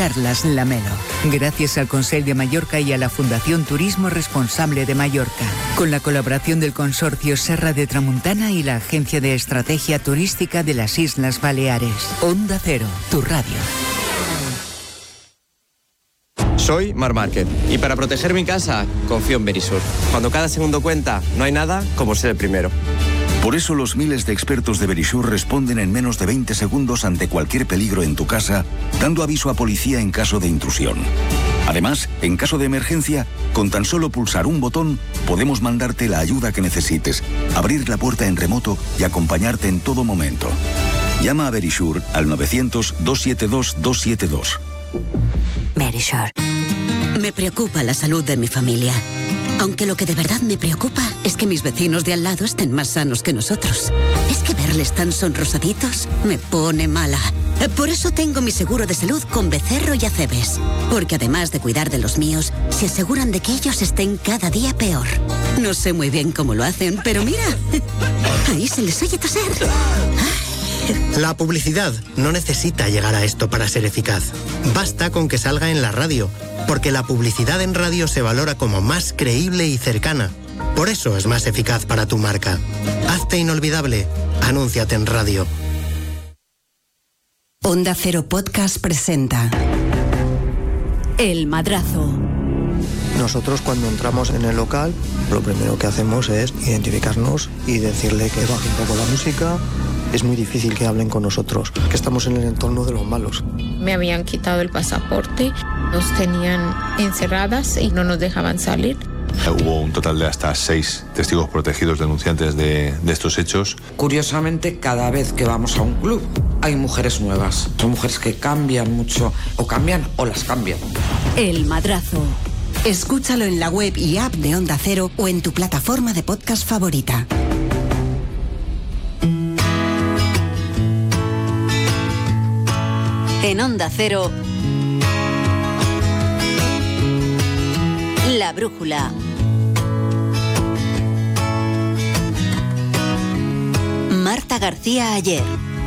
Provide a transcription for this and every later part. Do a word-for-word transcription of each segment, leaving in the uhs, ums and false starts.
Carlas Lamelo. Gracias al Consell de Mallorca y a la Fundación Turismo Responsable de Mallorca, con la colaboración del Consorcio Serra de Tramuntana y la Agencia de Estrategia Turística de las Islas Baleares. Onda Cero, tu radio. Soy Mar Márquez y para proteger mi casa confío en Verisur. Cuando cada segundo cuenta, no hay nada como ser el primero. Por eso los miles de expertos de Verisur responden en menos de veinte segundos ante cualquier peligro en tu casa, dando aviso a policía en caso de intrusión. Además, en caso de emergencia, con tan solo pulsar un botón, podemos mandarte la ayuda que necesites, abrir la puerta en remoto y acompañarte en todo momento. Llama a Verisur al novecientos, doscientos setenta y dos, doscientos setenta y dos. Verisur. Me preocupa la salud de mi familia. Aunque lo que de verdad me preocupa es que mis vecinos de al lado estén más sanos que nosotros. Es que verles tan sonrosaditos me pone mala. Por eso tengo mi seguro de salud con Becerro y Acebes. Porque además de cuidar de los míos, se aseguran de que ellos estén cada día peor. No sé muy bien cómo lo hacen, pero mira, ahí se les oye toser. La publicidad no necesita llegar a esto para ser eficaz. Basta con que salga en la radio, porque la publicidad en radio se valora como más creíble y cercana. Por eso es más eficaz para tu marca. Hazte inolvidable. Anúnciate en radio. Onda Cero Podcast presenta El Madrazo. Nosotros cuando entramos en el local, lo primero que hacemos es identificarnos y decirle que baje un poco la música. Es muy difícil que hablen con nosotros, que estamos en el entorno de los malos. Me habían quitado el pasaporte, nos tenían encerradas y no nos dejaban salir. Hubo un total de hasta seis testigos protegidos denunciantes de, de estos hechos. Curiosamente, cada vez que vamos a un club hay mujeres nuevas. Son mujeres que cambian mucho, o cambian o las cambian. El Madrazo. Escúchalo en la web y app de Onda Cero o en tu plataforma de podcast favorita. En Onda Cero, La Brújula. Marta García Ayer.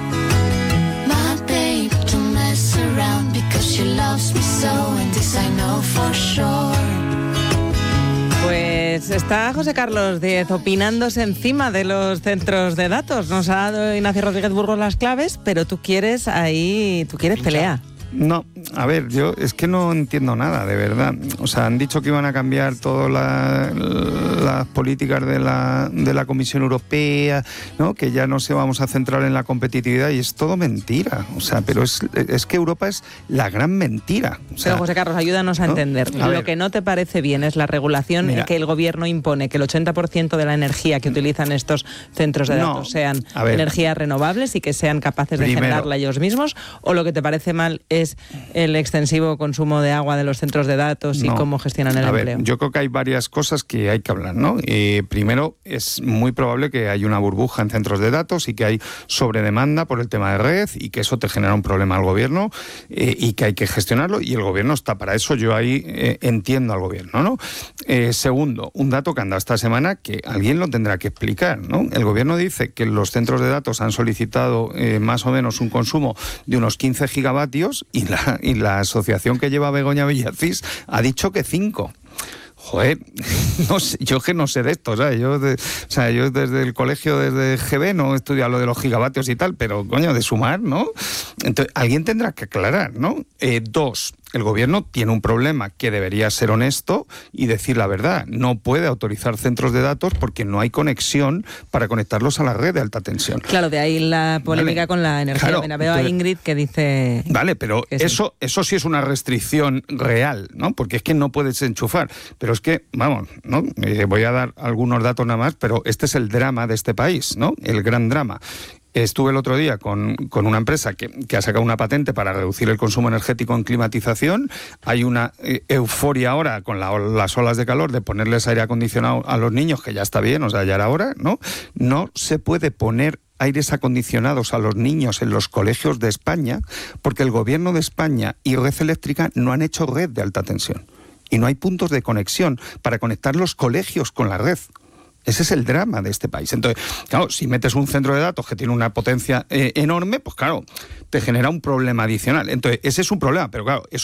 Pues está José Carlos Díez opinándose encima de los centros de datos. Nos ha dado Ignacio Rodríguez Burgos las claves, pero tú quieres ahí, tú quieres pelea. No, a ver, yo es que no entiendo nada, de verdad. O sea, han dicho que iban a cambiar todas la, las políticas de la, de la Comisión Europea, ¿no? Que ya no se vamos a centrar en la competitividad y es todo mentira. O sea, pero es, es que Europa es la gran mentira. O sea, pero José Carlos, ayúdanos a ¿no? entender. A Lo ver, que no te parece bien es la regulación en que el gobierno impone que el ochenta por ciento de la energía que utilizan estos centros de datos no, sean energías renovables y que sean capaces de Primero, generarla ellos mismos, o lo que te parece mal es el extensivo consumo de agua de los centros de datos y no, cómo gestionan el a empleo. Ver, yo creo que hay varias cosas que hay que hablar, ¿no? Eh, primero, es muy probable que haya una burbuja en centros de datos y que hay sobredemanda por el tema de red y que eso te genera un problema al gobierno eh, y que hay que gestionarlo y el gobierno está para eso. Yo ahí eh, entiendo al gobierno, ¿no? Eh, segundo, un dato que anda esta semana que alguien lo tendrá que explicar, ¿no? El gobierno dice que los centros de datos han solicitado eh, más o menos un consumo de unos quince gigavatios y la, y la asociación que lleva Begoña Villacís ha dicho que cinco. Joder, no sé, yo que no sé de esto, ¿sabes? Yo, de, o sea, yo desde el colegio, desde G B, no he estudiado lo de los gigavatios y tal, pero, coño, de sumar, ¿no? Entonces, alguien tendrá que aclarar, ¿no? Eh, dos, el gobierno tiene un problema que debería ser honesto y decir la verdad. No puede autorizar centros de datos porque no hay conexión para conectarlos a la red de alta tensión. Claro, de ahí la polémica vale. con la energía. Claro, Mira, veo entonces, a Ingrid que dice... Vale, pero eso, sí. eso sí es una restricción real, ¿no? Porque es que no puedes enchufar. Pero es que, vamos, ¿no? Eh, voy a dar algunos datos nada más, pero este es el drama de este país, ¿no? El gran drama. Estuve el otro día con, con una empresa que, que ha sacado una patente para reducir el consumo energético en climatización. Hay una eh, euforia ahora con la, las olas de calor de ponerles aire acondicionado a los niños, que ya está bien, o sea, ya era hora, ¿no? No se puede poner aires acondicionados a los niños en los colegios de España porque el gobierno de España y Red Eléctrica no han hecho red de alta tensión. Y no hay puntos de conexión para conectar los colegios con la red. Ese es el drama de este país. Entonces, claro, si metes un centro de datos que tiene una potencia eh, enorme, pues claro, te genera un problema adicional. Entonces, ese es un problema, pero claro, eso